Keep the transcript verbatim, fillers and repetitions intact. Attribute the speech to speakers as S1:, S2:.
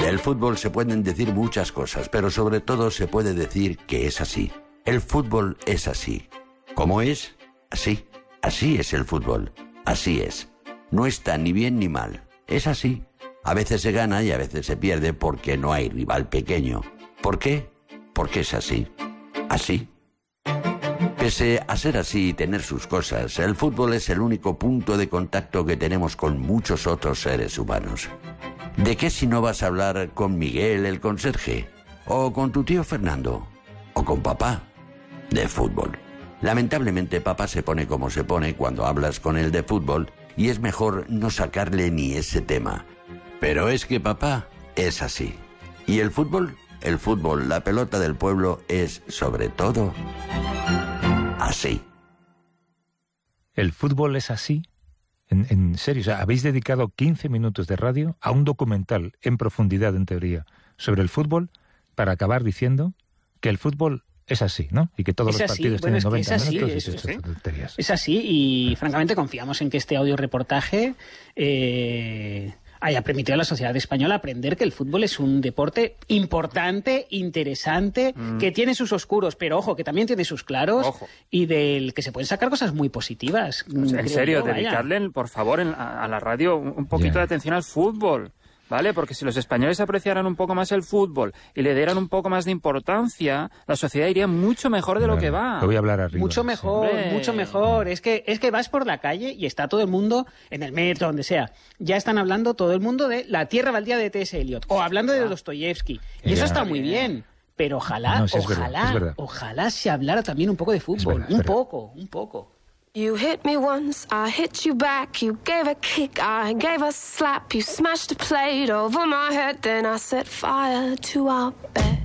S1: Del fútbol se pueden decir muchas cosas, pero sobre todo se puede decir que es así. El fútbol es así. ¿Cómo es? Así. Así es el fútbol. Así es. No está ni bien ni mal. Es así. A veces se gana y a veces se pierde porque no hay rival pequeño. ¿Por qué? Porque es así. Así. Pese a ser así y tener sus cosas, el fútbol es el único punto de contacto que tenemos con muchos otros seres humanos. ¿De qué si no vas a hablar con Miguel, el conserje? ¿O con tu tío Fernando? ¿O con papá? De fútbol. Lamentablemente papá se pone como se pone cuando hablas con él de fútbol y es mejor no sacarle ni ese tema. Pero es que papá es así. ¿Y el fútbol? El fútbol, la pelota del pueblo, es sobre todo así.
S2: El fútbol es así. En, en serio, o sea, habéis dedicado quince minutos de radio a un documental en profundidad, en teoría, sobre el fútbol, para acabar diciendo que el fútbol es así, ¿no? Y que todos
S3: es
S2: los
S3: así.
S2: partidos
S3: Bueno,
S2: tienen
S3: es que
S2: noventa
S3: es así,
S2: minutos
S3: es,
S2: y todas estas tonterías.
S3: Es así y, francamente, confiamos en que este audio reportaje eh, haya permitido a la sociedad española aprender que el fútbol es un deporte importante, interesante, mm. que tiene sus oscuros, pero ojo, que también tiene sus claros, ojo. Y del que se pueden sacar cosas muy positivas.
S4: O sea, en serio, yo, dedicarle, por favor, en, a, a la radio un poquito yeah. de atención al fútbol. ¿Vale? Porque si los españoles apreciaran un poco más el fútbol y le dieran un poco más de importancia, la sociedad iría mucho mejor de
S2: vale,
S4: lo que va.
S2: Lo voy a hablar arriba.
S3: Mucho mejor, sí. mucho mejor. Es que, es que vas por la calle y está todo el mundo, en el metro, donde sea, ya están hablando todo el mundo de La tierra baldía de T S Eliot o hablando de Dostoyevsky. Y yeah. eso está muy bien. Pero ojalá,
S2: no, sí, es
S3: ojalá,
S2: verdad, es verdad.
S3: ojalá se hablara también un poco de fútbol.
S2: Verdad,
S3: un
S2: verdad.
S3: poco, un poco.
S5: You hit me once, I hit you back. You gave a kick, I gave a slap. You smashed a plate over my head, then I set fire to our bed.